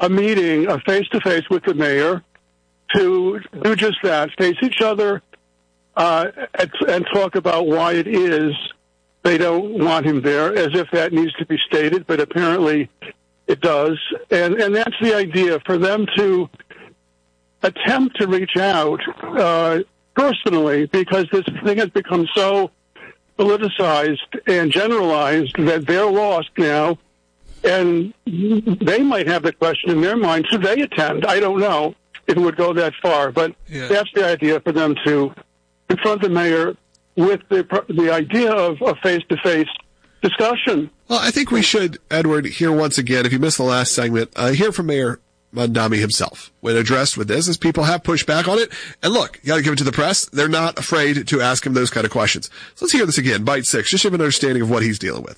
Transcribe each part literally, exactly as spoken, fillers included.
a meeting, a face-to-face with the mayor to do just that, face each other uh, and, and talk about why it is they don't want him there, as if that needs to be stated, but apparently it does. And, and that's the idea, for them to attempt to reach out uh, personally, because this thing has become so politicized and generalized that they're lost now, and they might have the question in their mind, should they attend? I don't know if it would go that far, but yeah. That's the idea, for them to confront the mayor with the the idea of a face-to-face discussion. Well, I think we should, Edward, hear once again, if you missed the last segment, uh, hear from Mayor Mamdani himself when addressed with this, as people have pushed back on it. And look, you got to give it to the press. They're not afraid to ask him those kind of questions. So let's hear this again, bite six, just to have an understanding of what he's dealing with.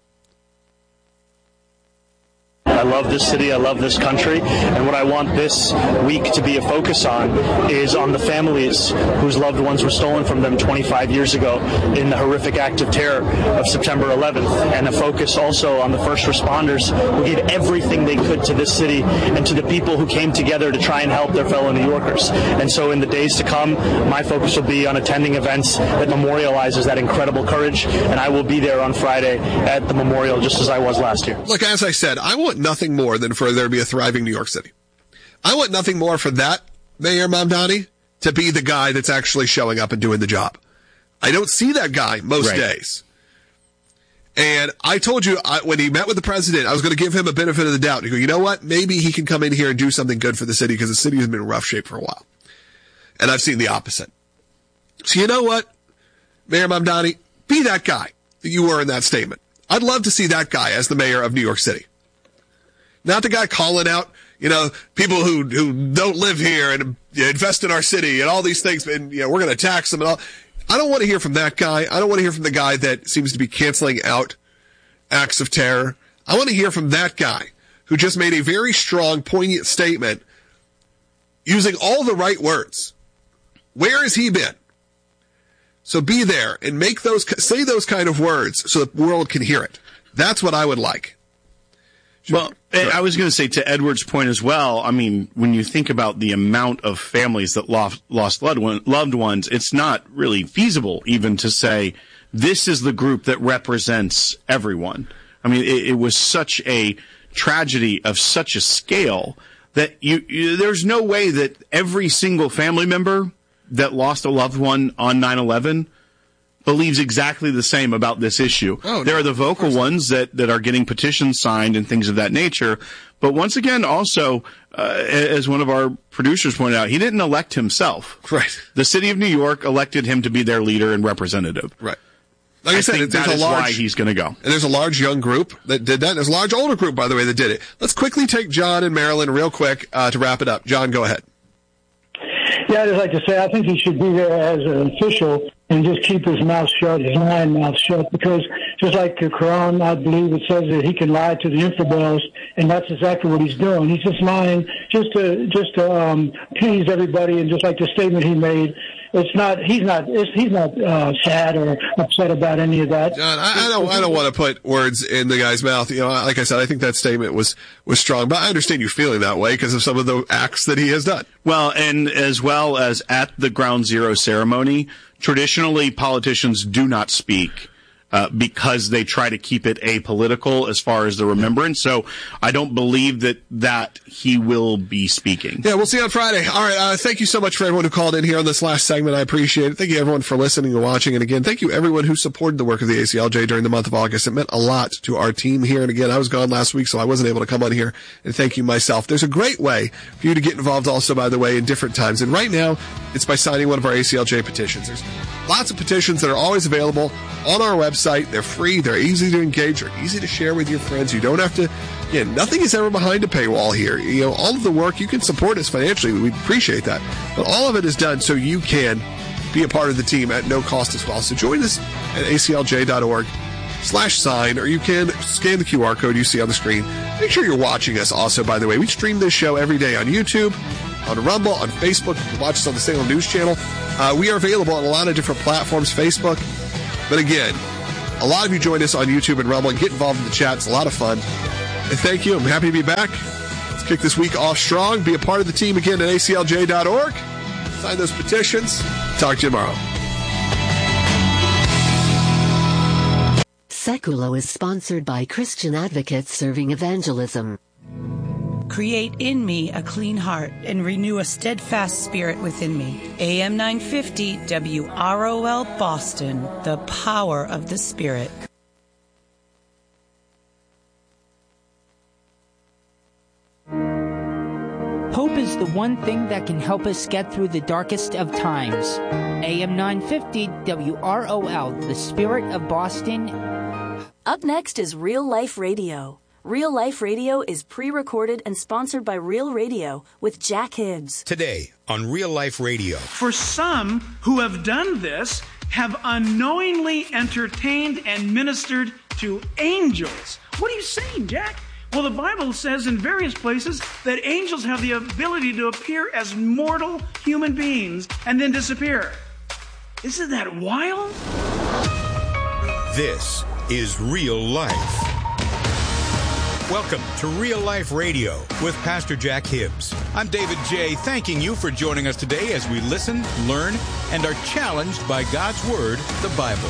I love this city, I love this country, and what I want this week to be a focus on is on the families whose loved ones were stolen from them twenty-five years ago in the horrific act of terror of September eleventh, and a focus also on the first responders who gave everything they could to this city and to the people who came together to try and help their fellow New Yorkers. And so in the days to come, my focus will be on attending events that memorializes that incredible courage, and I will be there on Friday at the memorial just as I was last year. Look, as I said, I want nothing more than for there to be a thriving New York City. I want nothing more for that Mayor Mamdani to be the guy that's actually showing up and doing the job. I don't see that guy most right. days. And I told you, I, when he met with the president, I was going to give him a benefit of the doubt. You go, you know what? Maybe he can come in here and do something good for the city, because the city has been in rough shape for a while. And I've seen the opposite. So you know what, Mayor Mamdani, be that guy that you were in that statement. I'd love to see that guy as the mayor of New York City. Not the guy calling out, you know, people who, who don't live here and you know, invest in our city and all these things, and, you know, we're going to tax them and all. I don't want to hear from that guy. I don't want to hear from the guy that seems to be canceling out acts of terror. I want to hear from that guy who just made a very strong, poignant statement using all the right words. Where has he been? So be there and make those, say those kind of words so the world can hear it. That's what I would like. Well, I was going to say, to Edward's point as well, I mean, when you think about the amount of families that lost, lost loved ones, it's not really feasible even to say this is the group that represents everyone. I mean, it, it was such a tragedy of such a scale that you, you there's no way that every single family member that lost a loved one on nine eleven believes exactly the same about this issue. Oh, there no, are the vocal ones that, that are getting petitions signed and things of that nature. But once again, also, uh, as one of our producers pointed out, he didn't elect himself. Right. The city of New York elected him to be their leader and representative. Right. Like I, I said, think there's that a is large, why he's going to go. And there's a large young group that did that. And there's a large older group, by the way, that did it. Let's quickly take John and Marilyn real quick uh, to wrap it up. John, go ahead. Yeah, I'd just like to say, I think he should be there as an official and just keep his mouth shut, his lying mouth shut, because just like the Quran, I believe it says that he can lie to the infidels, and that's exactly what he's doing. He's just lying just to just to um, please everybody, and just like the statement he made, it's not he's not it's, he's not uh, sad or upset about any of that. John, I, I don't I don't want to put words in the guy's mouth. You know, like I said, I think that statement was was strong, but I understand you feeling that way because of some of the acts that he has done. Well, and as well as at the Ground Zero ceremony, traditionally politicians do not speak uh, because they try to keep it apolitical as far as the remembrance. So I don't believe that that he will be speaking. Yeah, we'll see you on Friday. All right. Uh, thank you so much for everyone who called in here on this last segment. I appreciate it. Thank you everyone for listening and watching. And again, thank you everyone who supported the work of the A C L J during the month of August. It meant a lot to our team here. And again, I was gone last week, so I wasn't able to come on here and thank you myself. There's a great way for you to get involved also, by the way, in different times. And right now, it's by signing one of our A C L J petitions. There's lots of petitions that are always available on our website. They're free. They're easy to engage. They're easy to share with your friends. You don't have to, again, nothing is ever behind a paywall here. You know, all of the work, you can support us financially. We'd appreciate that. But all of it is done so you can be a part of the team at no cost as well. So join us at A C L J dot org slash sign, or you can scan the Q R code you see on the screen. Make sure you're watching us also, by the way. We stream this show every day on YouTube, on Rumble, on Facebook. You can watch us on the Salem News Channel. Uh, we are available on a lot of different platforms, Facebook. But again, a lot of you join us on YouTube and Rumble and get involved in the chat. It's a lot of fun. And thank you. I'm happy to be back. Let's kick this week off strong. Be a part of the team again at A C L J dot org. Sign those petitions. Talk to you tomorrow. Sekulo is sponsored by Christian Advocates Serving Evangelism. Create in me a clean heart and renew a steadfast spirit within me. A M nine fifty W R O L Boston, the power of the Spirit. Hope is the one thing that can help us get through the darkest of times. A M nine fifty W R O L, the Spirit of Boston. Up next is Real Life Radio. Real Life Radio is pre-recorded and sponsored by Real Radio with Jack Hibbs. Today on Real Life Radio. For some who have done this, have unknowingly entertained and ministered to angels. What are you saying, Jack? Well, the Bible says in various places that angels have the ability to appear as mortal human beings and then disappear. Isn't that wild? This is Real Life. Welcome to Real Life Radio with Pastor Jack Hibbs. I'm David J., thanking you for joining us today as we listen, learn, and are challenged by God's Word, the Bible.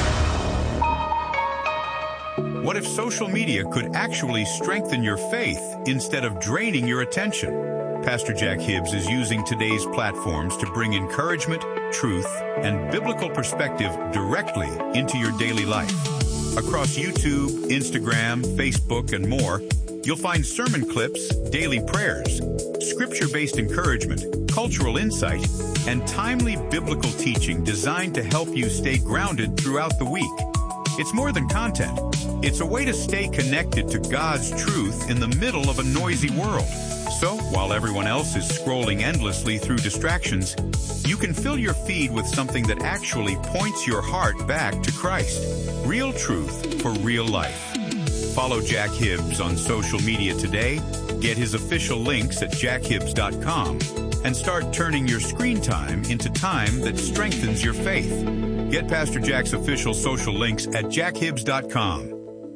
What if social media could actually strengthen your faith instead of draining your attention? Pastor Jack Hibbs is using today's platforms to bring encouragement, truth, and biblical perspective directly into your daily life. Across YouTube, Instagram, Facebook, and more, you'll find sermon clips, daily prayers, scripture-based encouragement, cultural insight, and timely biblical teaching designed to help you stay grounded throughout the week. It's more than content. It's a way to stay connected to God's truth in the middle of a noisy world. So, while everyone else is scrolling endlessly through distractions, you can fill your feed with something that actually points your heart back to Christ. Real truth for real life. Follow Jack Hibbs on social media today, get his official links at jack hibbs dot com, and start turning your screen time into time that strengthens your faith. Get Pastor Jack's official social links at jack hibbs dot com.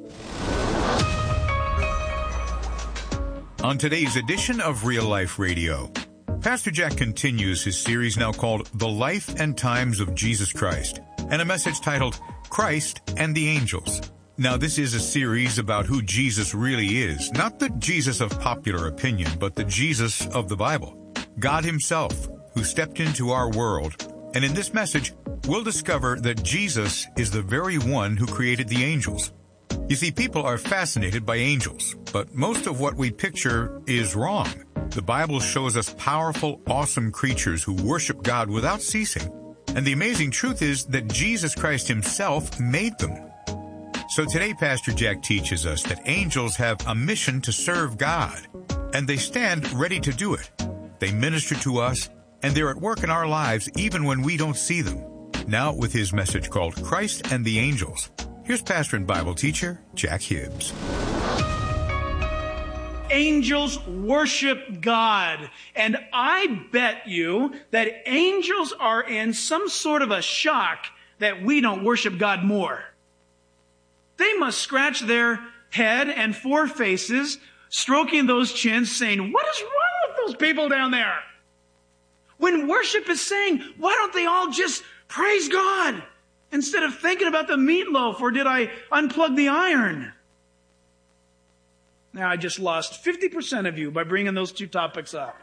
On today's edition of Real Life Radio, Pastor Jack continues his series now called The Life and Times of Jesus Christ, and a message titled Christ and the Angels. Now, this is a series about who Jesus really is, not the Jesus of popular opinion, but the Jesus of the Bible, God himself, who stepped into our world. And in this message, we'll discover that Jesus is the very one who created the angels. You see, people are fascinated by angels, but most of what we picture is wrong. The Bible shows us powerful, awesome creatures who worship God without ceasing. And the amazing truth is that Jesus Christ himself made them. So today, Pastor Jack teaches us that angels have a mission to serve God, and they stand ready to do it. They minister to us, and they're at work in our lives even when we don't see them. Now, with his message called Christ and the Angels, here's pastor and Bible teacher, Jack Hibbs. Angels worship God. And I bet you that angels are in some sort of a shock that we don't worship God more. They must scratch their head and four faces, stroking those chins, saying, what is wrong with those people down there? When worship is saying, why don't they all just praise God instead of thinking about the meatloaf, or did I unplug the iron? Now, I just lost fifty percent of you by bringing those two topics up.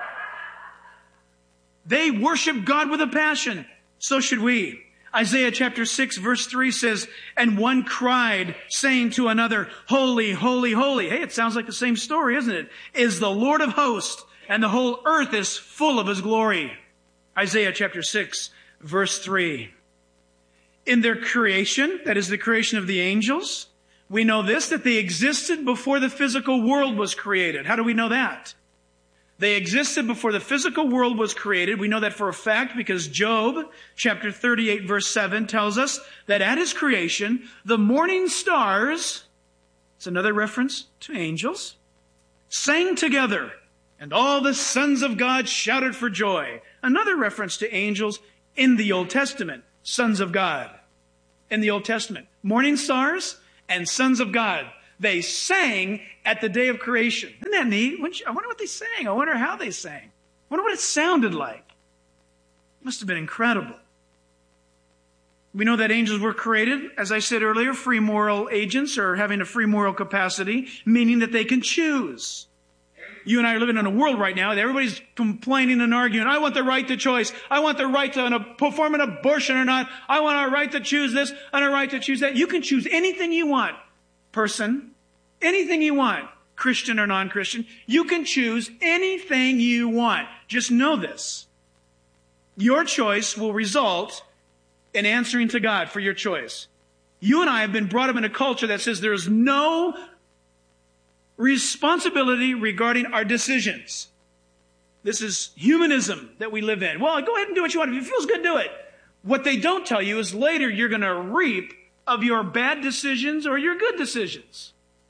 They worship God with a passion. So should we. Isaiah chapter six verse three says, and one cried, saying to another, holy, holy, holy. Hey, it sounds like the same story, isn't it? Is the Lord of hosts, and the whole earth is full of his glory. Isaiah chapter six verse three. In their creation, that is the creation of the angels, we know this, that they existed before the physical world was created. How do we know that? They existed before the physical world was created. We know that for a fact because Job chapter thirty-eight verse seven tells us that at his creation, the morning stars, it's another reference to angels, sang together, and all the sons of God shouted for joy. Another reference to angels in the Old Testament, sons of God. In the Old Testament, morning stars and sons of God. they sang at the day of creation. Isn't that neat? I wonder what they sang. I wonder how they sang. I wonder what it sounded like. It must have been incredible. We know that angels were created, as I said earlier, free moral agents or having a free moral capacity, meaning that they can choose. You and I are living in a world right now that everybody's complaining and arguing. I want the right to choice. I want the right to perform an abortion or not. I want a right to choose this and a right to choose that. You can choose anything you want, person. Anything you want, Christian or non-Christian. You can choose anything you want. Just know this. Your choice will result in answering to God for your choice. You and I have been brought up in a culture that says there is no responsibility regarding our decisions. This is humanism that we live in. Well, go ahead and do what you want. If it feels good, do it. What they don't tell you is later you're going to reap of your bad decisions or your good decisions.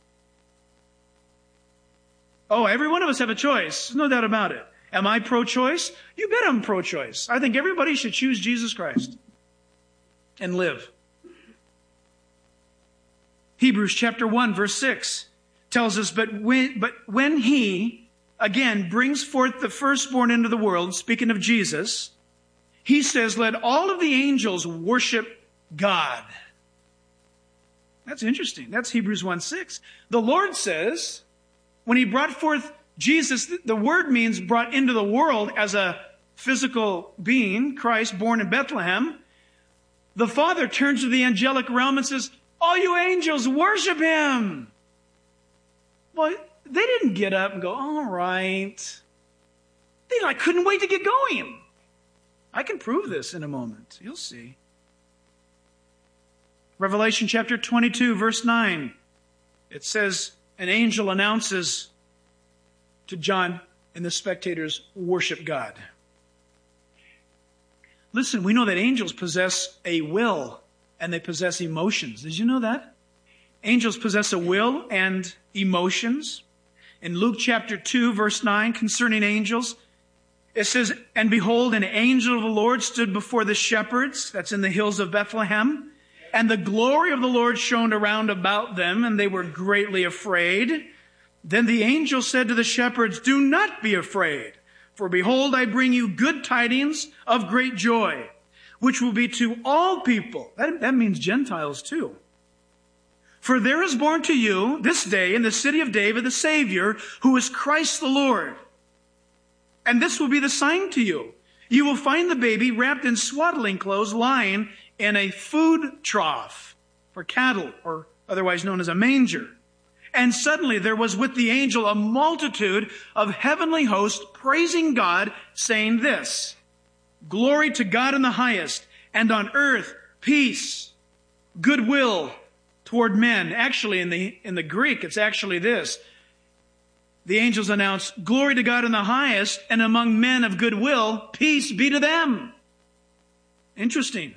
Oh, every one of us have a choice. No doubt about it. Am I pro-choice? You bet I'm pro-choice. I think everybody should choose Jesus Christ and live. Hebrews chapter one, verse six tells us, but when, but when he, again, brings forth the firstborn into the world, speaking of Jesus, he says, let all of the angels worship God. That's interesting. That's Hebrews one six. The Lord says, when he brought forth Jesus, the word means brought into the world as a physical being, Christ born in Bethlehem. The Father turns to the angelic realm and says, all you angels worship him. Well, they didn't get up and go, all right. They like couldn't wait to get going. I can prove this in a moment. You'll see. Revelation chapter twenty-two, verse nine. It says, an angel announces to John and the spectators, worship God. Listen, we know that angels possess a will and they possess emotions. Did you know that? Angels possess a will and emotions. In Luke chapter two, verse nine, concerning angels, it says, and behold, an angel of the Lord stood before the shepherds, that's in the hills of Bethlehem, and the glory of the Lord shone around about them, and they were greatly afraid. Then the angel said to the shepherds, do not be afraid, for behold, I bring you good tidings of great joy, which will be to all people. That, that means Gentiles too. For there is born to you this day in the city of David the Savior, who is Christ the Lord. And this will be the sign to you. You will find the baby wrapped in swaddling clothes, lying in a food trough for cattle, or otherwise known as a manger. And suddenly there was with the angel a multitude of heavenly hosts praising God, saying this, glory to God in the highest, and on earth peace, goodwill toward men. Actually, in the in the Greek, it's actually this. The angels announce, glory to God in the highest, and among men of goodwill, peace be to them. Interesting.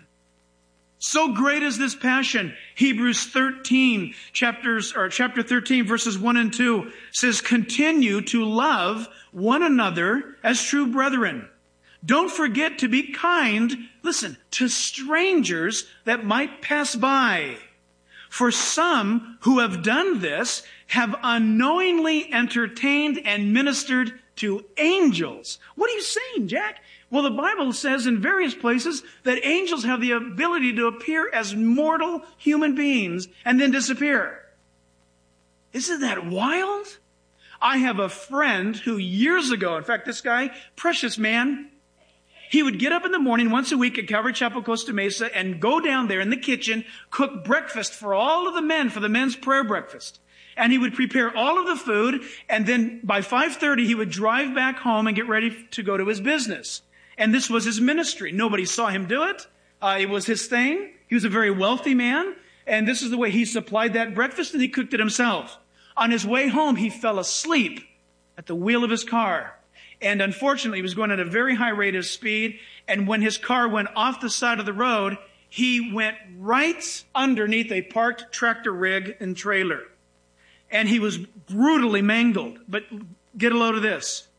So great is this passion. Hebrews thirteen, chapters, or chapter thirteen, verses one and two says, continue to love one another as true brethren. Don't forget to be kind, listen, to strangers that might pass by. For some who have done this have unknowingly entertained and ministered to angels. What are you saying, Jack? Well, the Bible says in various places that angels have the ability to appear as mortal human beings and then disappear. Isn't that wild? I have a friend who years ago, in fact, this guy, precious man, he would get up in the morning once a week at Calvary Chapel, Costa Mesa, and go down there in the kitchen, cook breakfast for all of the men, for the men's prayer breakfast. And he would prepare all of the food, and then by five thirty, he would drive back home and get ready to go to his business. And this was his ministry. Nobody saw him do it. Uh, it was his thing. He was a very wealthy man, and this is the way he supplied that breakfast, and he cooked it himself. On his way home, he fell asleep at the wheel of his car. And unfortunately, he was going at a very high rate of speed. And when his car went off the side of the road, he went right underneath a parked tractor rig and trailer. And he was brutally mangled. But get a load of this.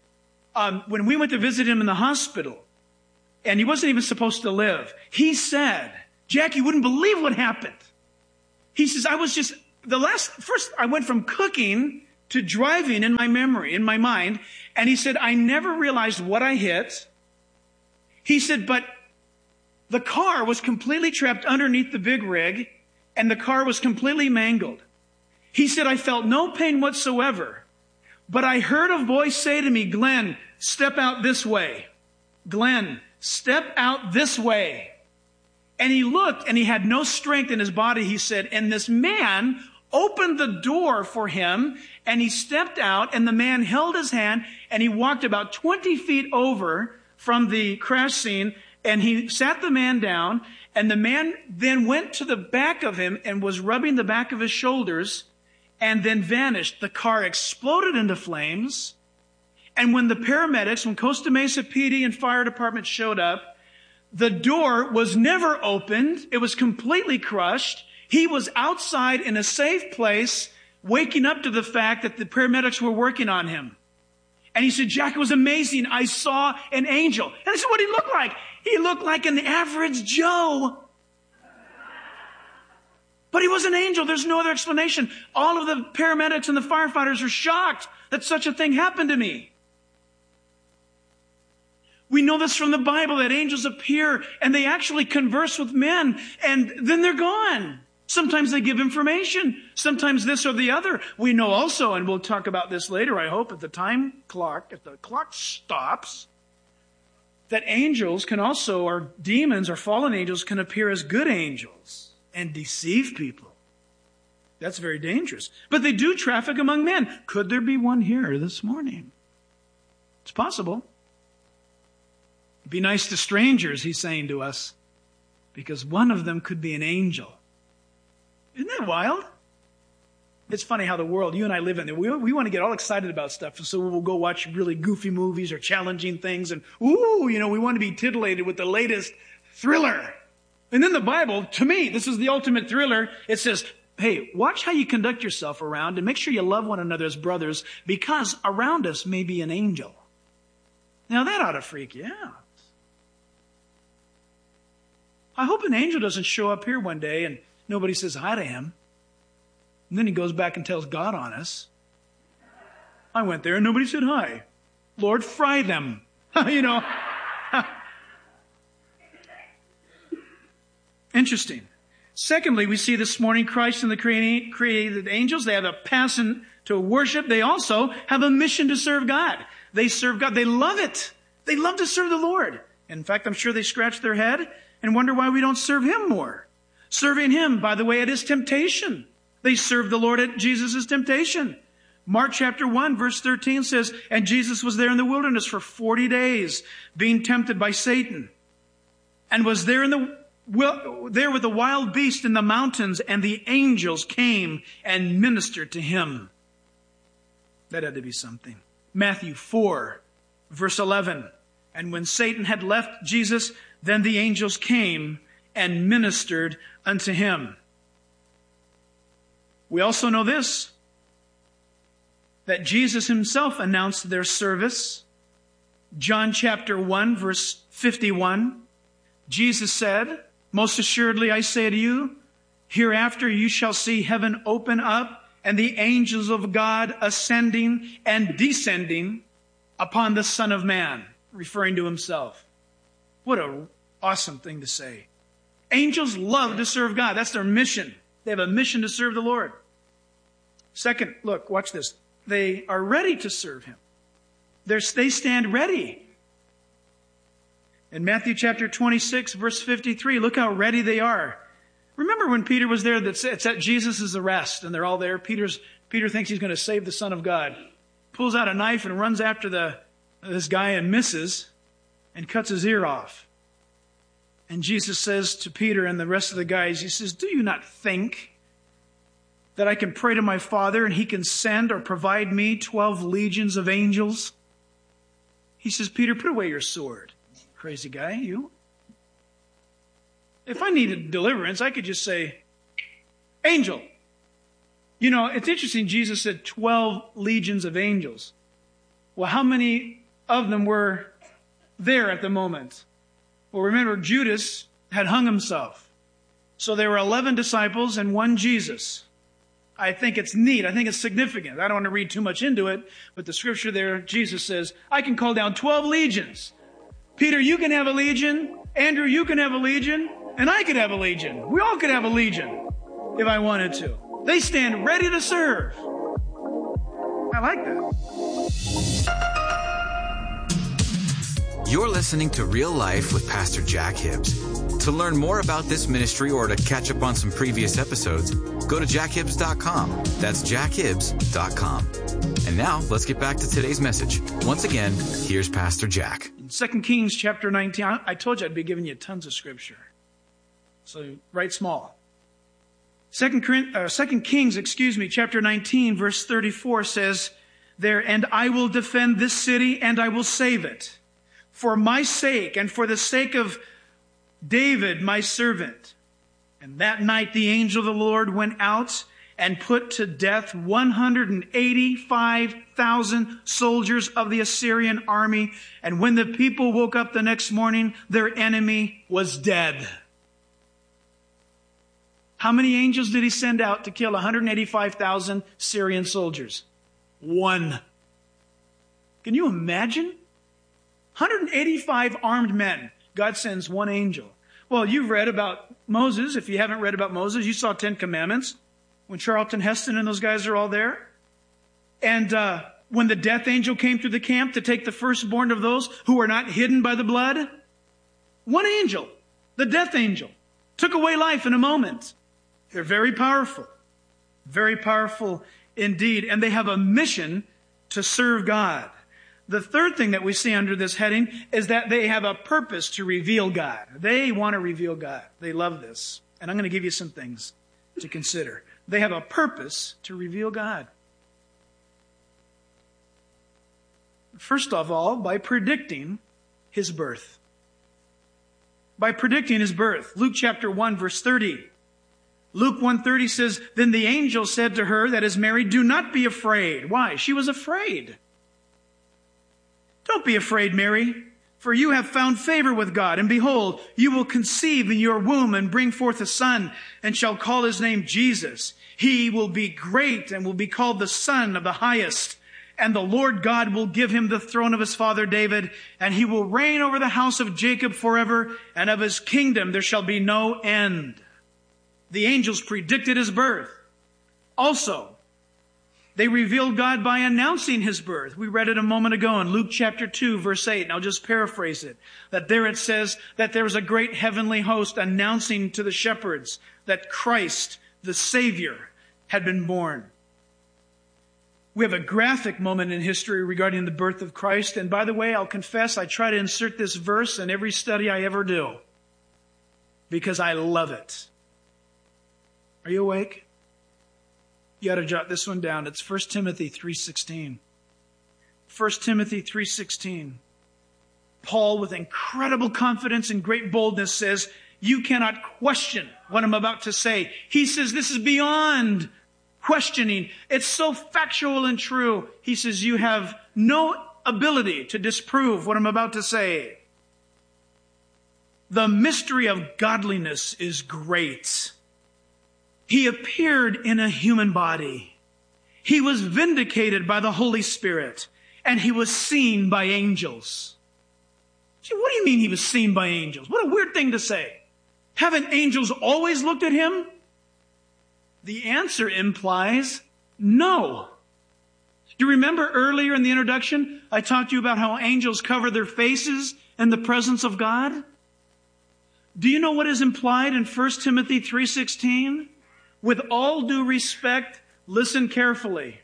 Um, when we went to visit him in the hospital, and he wasn't even supposed to live, he said, Jack, you wouldn't believe what happened. He says, I was just the last, first I went from cooking to driving in my memory, in my mind. And he said, I never realized what I hit. He said, but the car was completely trapped underneath the big rig and the car was completely mangled. He said, I felt no pain whatsoever, but I heard a voice say to me, Glenn, step out this way. Glenn, step out this way. And he looked and he had no strength in his body, he said, and this man opened the door for him and he stepped out and the man held his hand and he walked about twenty feet over from the crash scene and he sat the man down and the man then went to the back of him and was rubbing the back of his shoulders and then vanished. The car exploded into flames. And when the paramedics, when Costa Mesa P D and fire department showed up, the door was never opened. It was completely crushed. He was outside in a safe place, waking up to the fact that the paramedics were working on him. And he said, Jack, it was amazing. I saw an angel. And I said, what did he look like? He looked like an average Joe. But he was an angel. There's no other explanation. All of the paramedics and the firefighters are shocked that such a thing happened to me. We know this from the Bible, that angels appear and they actually converse with men and then they're gone. Sometimes they give information. Sometimes this or the other. We know also, and we'll talk about this later, I hope, at the time clock, if the clock stops, that angels can also, or demons or fallen angels can appear as good angels and deceive people. That's very dangerous. But they do traffic among men. Could there be one here this morning? It's possible. Be nice to strangers, he's saying to us, because one of them could be an angel. Isn't that wild? It's funny how the world, you and I live in it, we, we want to get all excited about stuff, so we'll go watch really goofy movies or challenging things, and ooh, you know, we want to be titillated with the latest thriller. And then the Bible, to me, this is the ultimate thriller. It says, hey, watch how you conduct yourself around and make sure you love one another as brothers, because around us may be an angel. Now that ought to freak you out. I hope an angel doesn't show up here one day and nobody says hi to him. And then he goes back and tells God on us. I went there and nobody said hi. Lord, fry them. You know. Interesting. Secondly, we see this morning Christ and the created angels. They have a passion to worship. They also have a mission to serve God. They serve God. They love it. They love to serve the Lord. In fact, I'm sure they scratch their head and wonder why we don't serve him more. Serving him, by the way, at his temptation. They served the Lord at Jesus' temptation. Mark chapter one, verse thirteen says, and Jesus was there in the wilderness for forty days, being tempted by Satan, and was there in the there with the wild beast in the mountains, and the angels came and ministered to him. That had to be something. Matthew four, verse eleven. And when Satan had left Jesus, then the angels came and ministered unto him. We also know this, that Jesus himself announced their service. John chapter one, verse fifty-one. Jesus said, most assuredly I say to you, hereafter you shall see heaven open up and the angels of God ascending and descending upon the Son of Man, referring to himself. What an awesome thing to say. Angels love to serve God. That's their mission. They have a mission to serve the Lord. Second, look, watch this. They are ready to serve him. They're, they stand ready. In Matthew chapter twenty-six, verse fifty-three, look how ready they are. Remember when Peter was there, that's it's at Jesus' arrest, and they're all there. Peter's, Peter thinks he's going to save the Son of God. Pulls out a knife and runs after the this guy and misses and cuts his ear off. And Jesus says to Peter and the rest of the guys, he says, do you not think that I can pray to my Father and he can send or provide me twelve legions of angels? He says, Peter, put away your sword. Crazy guy, you. If I needed deliverance, I could just say, angel. You know, it's interesting, Jesus said twelve legions of angels. Well, how many of them were there at the moment? Well, remember, Judas had hung himself. So there were eleven disciples and one Jesus. I think it's neat. I think it's significant. I don't want to read too much into it, but the scripture there, Jesus says, I can call down twelve legions. Peter, you can have a legion. Andrew, you can have a legion. And I could have a legion. We all could have a legion if I wanted to. They stand ready to serve. I like that. You're listening to Real Life with Pastor Jack Hibbs. To learn more about this ministry or to catch up on some previous episodes, go to jack hibbs dot com. That's jack hibbs dot com. And now, let's get back to today's message. Once again, here's Pastor Jack. In Second Kings chapter nineteen, I told you I'd be giving you tons of scripture. So write small. Second, uh, Second Kings, excuse me, chapter nineteen, verse thirty-four says there, and I will defend this city and I will save it. For my sake and for the sake of David, my servant. And that night the angel of the Lord went out and put to death one hundred eighty-five thousand soldiers of the Assyrian army. And when the people woke up the next morning, their enemy was dead. How many angels did he send out to kill one hundred eighty-five thousand Syrian soldiers? One. Can you imagine? one hundred eighty-five armed men. God sends one angel. Well, you've read about Moses. If you haven't read about Moses, you saw Ten Commandments when Charlton Heston and those guys are all there. And uh, when the death angel came through the camp to take the firstborn of those who were not hidden by the blood, one angel, the death angel, took away life in a moment. They're very powerful, very powerful indeed. And they have a mission to serve God. The third thing that we see under this heading is that they have a purpose to reveal God. They want to reveal God. They love this. And I'm going to give you some things to consider. They have a purpose to reveal God. First of all, by predicting his birth. By predicting his birth. Luke chapter one, verse thirty. Luke one thirty says, then the angel said to her that is Mary, do not be afraid. Why? She was afraid. Don't be afraid, Mary, for you have found favor with God. And behold, you will conceive in your womb and bring forth a son, and shall call his name Jesus. He will be great and will be called the Son of the Highest. And the Lord God will give him the throne of his father David, and he will reign over the house of Jacob forever, and of his kingdom there shall be no end. The angels predicted his birth. Also, they revealed God by announcing his birth. We read it a moment ago in Luke chapter two, verse eight, and I'll just paraphrase it. That there it says that there was a great heavenly host announcing to the shepherds that Christ, the Savior, had been born. We have a graphic moment in history regarding the birth of Christ. And by the way, I'll confess, I try to insert this verse in every study I ever do because I love it. Are you awake? You ought to jot this one down. It's First Timothy three sixteen. First Timothy three sixteen. Paul, with incredible confidence and great boldness, says, you cannot question what I'm about to say. He says this is beyond questioning. It's so factual and true. He says you have no ability to disprove what I'm about to say. The mystery of godliness is great. He appeared in a human body. He was vindicated by the Holy Spirit, and he was seen by angels. Gee, what do you mean he was seen by angels? What a weird thing to say. Haven't angels always looked at him? The answer implies no. Do you remember earlier in the introduction, I talked to you about how angels cover their faces in the presence of God? Do you know what is implied in First Timothy three sixteen? With all due respect, listen carefully.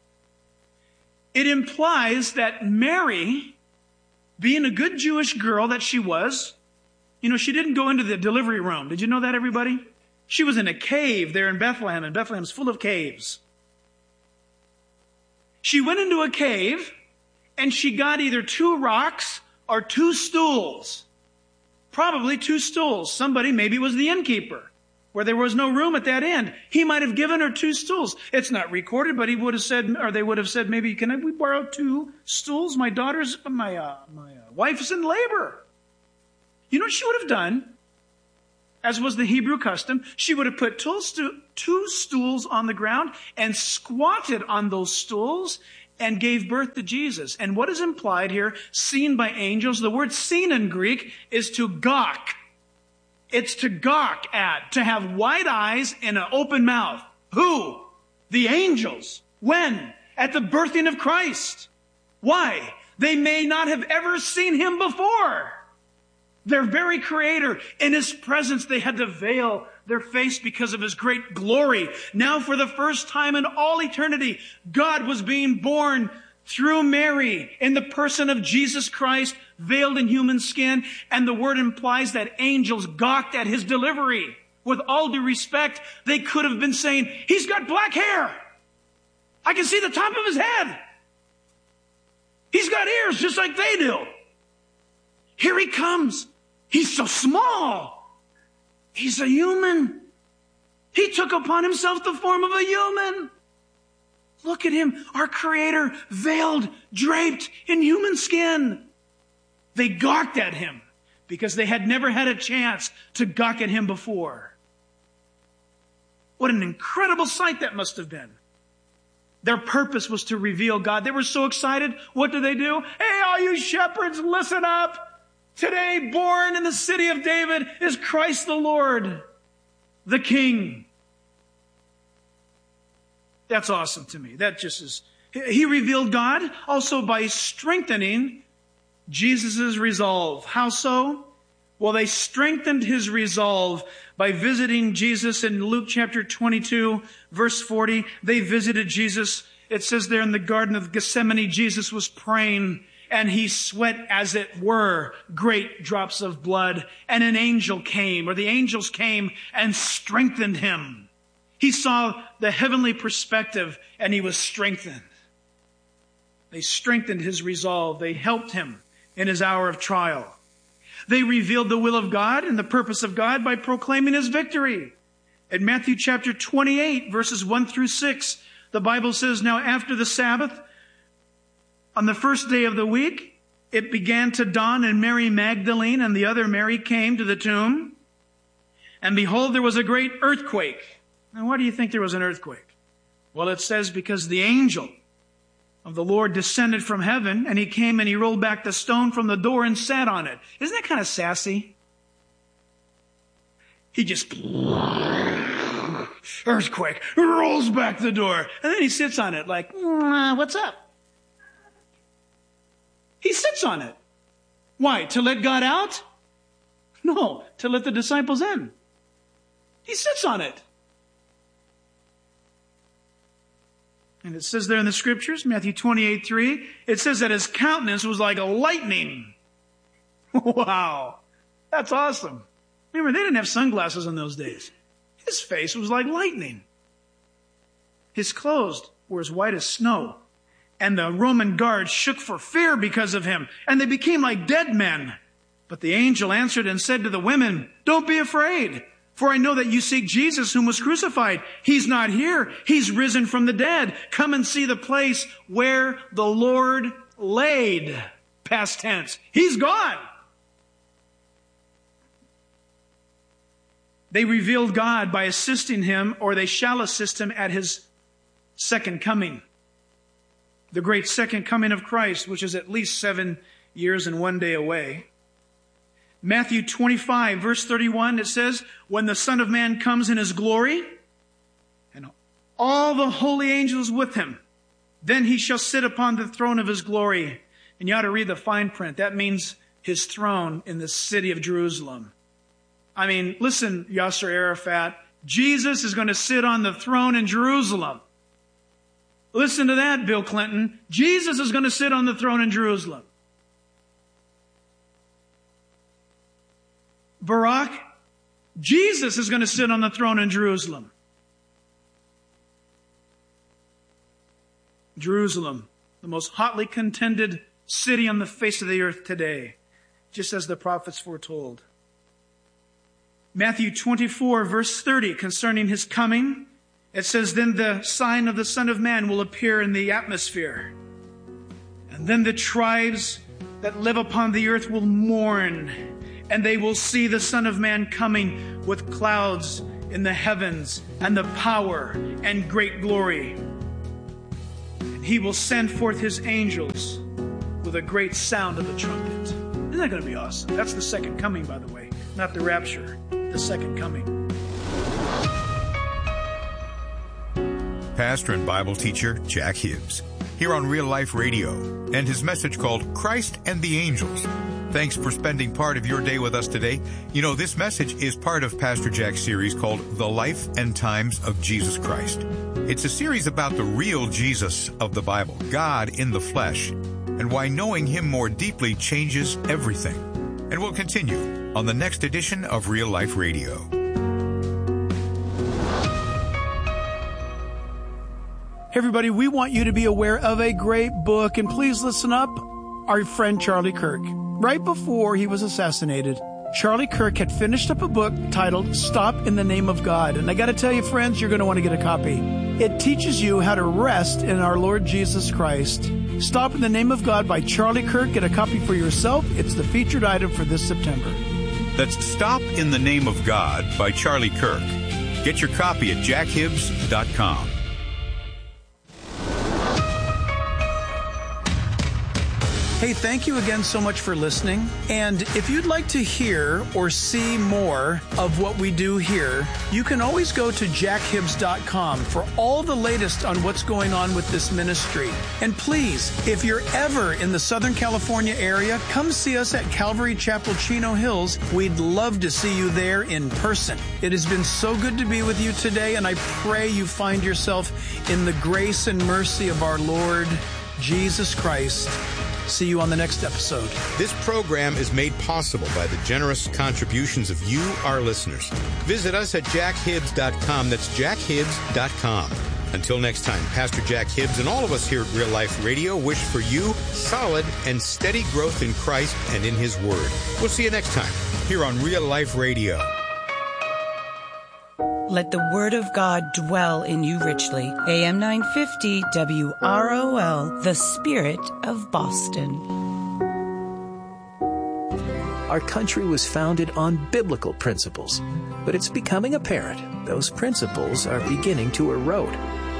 It implies that Mary, being a good Jewish girl that she was, you know, she didn't go into the delivery room. Did you know that, everybody? She was in a cave there in Bethlehem, and Bethlehem's full of caves. She went into a cave, and she got either two rocks or two stools. Probably two stools. Somebody, maybe it was the innkeeper, where there was no room at that end. He might have given her two stools. It's not recorded, but he would have said, or they would have said, maybe, can we borrow two stools? My daughter's, my, uh, my uh, wife is in labor. You know what she would have done? as was the Hebrew custom, she would have put two, stu- two stools on the ground and squatted on those stools and gave birth to Jesus. And what is implied here, seen by angels, the word seen in Greek is to gawk. It's to gawk at, to have wide eyes and an open mouth. Who? The angels. When? At the birthing of Christ. Why? They may not have ever seen him before. Their very creator, in his presence, they had to veil their face because of his great glory. Now, for the first time in all eternity, God was being born through Mary in the person of Jesus Christ, veiled in human skin. And the word implies that angels gawked at his delivery. With all due respect, they could have been saying, he's got black hair. I can see the top of his head. He's got ears just like they do. Here he comes. He's so small. He's a human. He took upon himself the form of a human. Look at him, our Creator, veiled, draped in human skin. They gawked at him because they had never had a chance to gawk at him before. What an incredible sight that must have been. Their purpose was to reveal God. They were so excited. What did they do? Hey, all you shepherds, listen up. Today, born in the city of David, is Christ the Lord, the King. That's awesome to me. That just is. He revealed God also by strengthening Jesus' resolve. How so? Well, they strengthened his resolve by visiting Jesus in Luke chapter twenty-two, verse forty. They visited Jesus. It says there in the Garden of Gethsemane, Jesus was praying, and he sweat, as it were, great drops of blood. And an angel came, or the angels came and strengthened him. He saw the heavenly perspective, and he was strengthened. They strengthened his resolve. They helped him in his hour of trial. They revealed the will of God and the purpose of God by proclaiming his victory. In Matthew chapter twenty-eight, verses one through six, the Bible says, now after the Sabbath, on the first day of the week, it began to dawn, and Mary Magdalene and the other Mary came to the tomb. And behold, there was a great earthquake. Now, why do you think there was an earthquake? Well, it says because the angel of the Lord descended from heaven, and he came and he rolled back the stone from the door and sat on it. Isn't that kind of sassy? He just, earthquake, rolls back the door, and then he sits on it like, what's up? He sits on it. Why? To let God out? No, to let the disciples in. He sits on it. And it says there in the scriptures, Matthew twenty-eight, three, it says that his countenance was like a lightning. Wow. That's awesome. Remember, they didn't have sunglasses in those days. His face was like lightning. His clothes were as white as snow. And the Roman guards shook for fear because of him. And they became like dead men. But the angel answered and said to the women, don't be afraid. For I know that you seek Jesus whom was crucified. He's not here. He's risen from the dead. Come and see the place where the Lord laid. Past tense. He's gone. They revealed God by assisting him, or they shall assist him at his second coming. The great second coming of Christ, which is at least seven years and one day away. Matthew twenty-five, verse thirty-one, it says, when the Son of Man comes in his glory, and all the holy angels with him, then he shall sit upon the throne of his glory. And you ought to read the fine print. That means his throne in the city of Jerusalem. I mean, listen, Yasser Arafat, Jesus is going to sit on the throne in Jerusalem. Listen to that, Bill Clinton. Jesus is going to sit on the throne in Jerusalem. Barack, Jesus is going to sit on the throne in Jerusalem. Jerusalem, the most hotly contended city on the face of the earth today, just as the prophets foretold. Matthew twenty-four, verse thirty, concerning his coming, it says, then the sign of the Son of Man will appear in the atmosphere. And then the tribes that live upon the earth will mourn. And they will see the Son of Man coming with clouds in the heavens and the power and great glory. He will send forth his angels with a great sound of the trumpet. Isn't that going to be awesome? That's the second coming, by the way, not the rapture, the second coming. Pastor and Bible teacher Jack Hibbs, here on Real Life Radio, and his message called Christ and the Angels. Thanks for spending part of your day with us today. You know, this message is part of Pastor Jack's series called The Life and Times of Jesus Christ. It's a series about the real Jesus of the Bible, God in the flesh, and why knowing him more deeply changes everything. And we'll continue on the next edition of Real Life Radio. Hey everybody, we want you to be aware of a great book, and please listen up. Our friend Charlie Kirk. Right before he was assassinated, Charlie Kirk had finished up a book titled Stop in the Name of God. And I got to tell you, friends, you're going to want to get a copy. It teaches you how to rest in our Lord Jesus Christ. Stop in the Name of God by Charlie Kirk. Get a copy for yourself. It's the featured item for this September. That's Stop in the Name of God by Charlie Kirk. Get your copy at jack hibbs dot com. Hey, thank you again so much for listening. And if you'd like to hear or see more of what we do here, you can always go to jack hibbs dot com for all the latest on what's going on with this ministry. And please, if you're ever in the Southern California area, come see us at Calvary Chapel, Chino Hills. We'd love to see you there in person. It has been so good to be with you today, and I pray you find yourself in the grace and mercy of our Lord Jesus Christ. See you on the next episode. This program is made possible by the generous contributions of you, our listeners. Visit us at jack hibbs dot com. That's jack hibbs dot com. Until next time, Pastor Jack Hibbs and all of us here at Real Life Radio wish for you solid and steady growth in Christ and in His Word. We'll see you next time here on Real Life Radio. Let the word of God dwell in you richly. A M nine fifty W R O L, the Spirit of Boston. Our country was founded on biblical principles, but it's becoming apparent those principles are beginning to erode.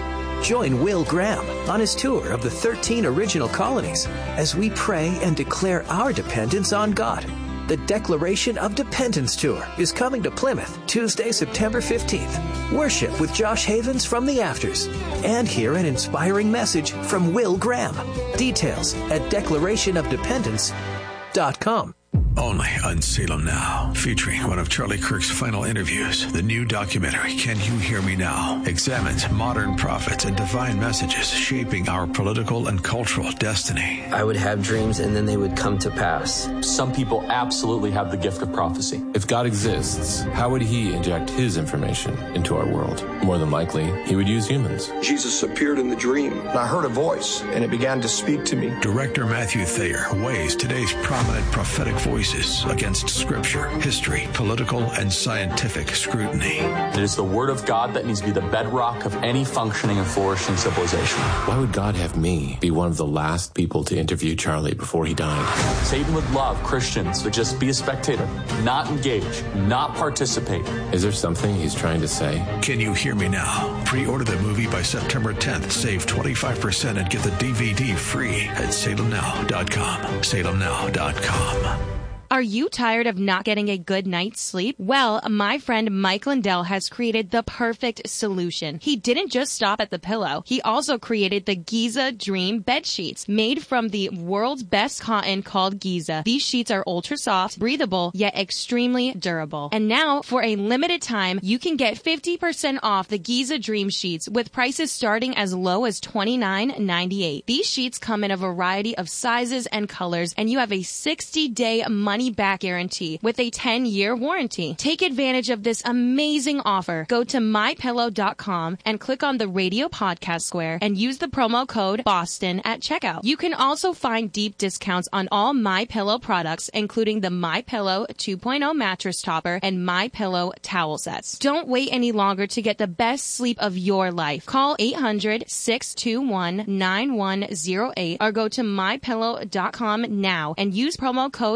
Join Will Graham on his tour of the thirteen original colonies as we pray and declare our dependence on God. The Declaration of Dependence Tour is coming to Plymouth Tuesday, September fifteenth. Worship with Josh Havens from the Afters. And hear an inspiring message from Will Graham. Details at declaration of dependence dot com. Only on Salem Now, featuring one of Charlie Kirk's final interviews. The new documentary, Can You Hear Me Now?, examines modern prophets and divine messages shaping our political and cultural destiny. I would have dreams and then they would come to pass. Some people absolutely have the gift of prophecy. If God exists, how would he inject his information into our world? More than likely, he would use humans. Jesus appeared in the dream, and I heard a voice, and it began to speak to me. Director Matthew Thayer weighs today's prominent prophetic voices against scripture, history, political, and scientific scrutiny. It is the word of God that needs to be the bedrock of any functioning and flourishing civilization. Why would God have me be one of the last people to interview Charlie before he died? Satan would love Christians to just be a spectator, not engage, not participate. Is there something he's trying to say? Can You Hear Me Now? Pre-order the movie by September tenth. Save twenty-five percent and get the D V D free at salem now dot com. salem now dot com. Are you tired of not getting a good night's sleep? Well, my friend Mike Lindell has created the perfect solution. He didn't just stop at the pillow. He also created the Giza Dream bed sheets, made from the world's best cotton called Giza. These sheets are ultra soft, breathable, yet extremely durable. And now, for a limited time, you can get fifty percent off the Giza Dream sheets with prices starting as low as twenty-nine ninety-eight. These sheets come in a variety of sizes and colors, and you have a sixty-day money back guarantee with a ten-year warranty. Take advantage of this amazing offer. Go to my pillow dot com and click on the radio podcast square and use the promo code BOSTON at checkout. You can also find deep discounts on all MyPillow products, including the MyPillow two point oh mattress topper and MyPillow towel sets. Don't wait any longer to get the best sleep of your life. Call eight hundred, six two one, nine one zero eight or go to my pillow dot com now and use promo code BOSTON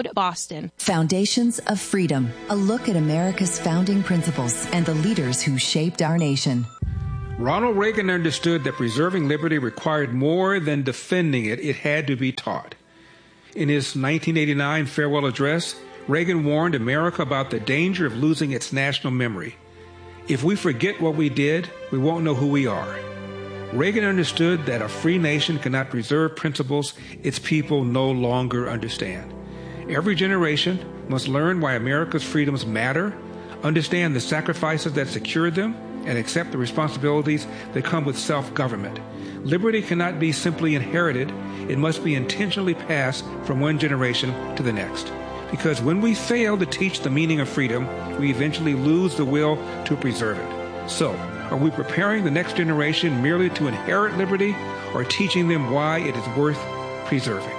Boston. Foundations of Freedom, a look at America's founding principles and the leaders who shaped our nation. Ronald Reagan understood that preserving liberty required more than defending it. It had to be taught. In his nineteen eighty-nine farewell address, Reagan warned America about the danger of losing its national memory. If we forget what we did, we won't know who we are. Reagan understood that a free nation cannot preserve principles its people no longer understand. Every generation must learn why America's freedoms matter, understand the sacrifices that secured them, and accept the responsibilities that come with self-government. Liberty cannot be simply inherited. It must be intentionally passed from one generation to the next. Because when we fail to teach the meaning of freedom, we eventually lose the will to preserve it. So, are we preparing the next generation merely to inherit liberty, or teaching them why it is worth preserving?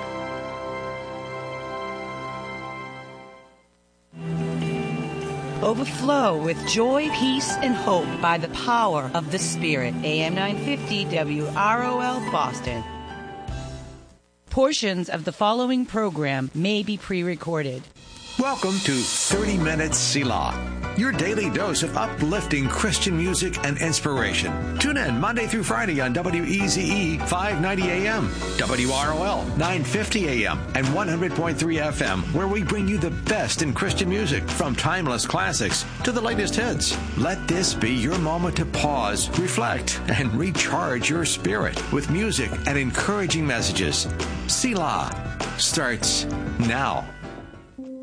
Overflow with joy, peace, and hope by the power of the Spirit. A M nine fifty W R O L Boston. Portions of the following program may be pre-recorded. Welcome to thirty minutes Selah, your daily dose of uplifting Christian music and inspiration. Tune in Monday through Friday on W E Z E five ninety A M, W R O L nine fifty A M, and one hundred point three F M, where we bring you the best in Christian music, from timeless classics to the latest hits. Let this be your moment to pause, reflect, and recharge your spirit with music and encouraging messages. Selah starts now.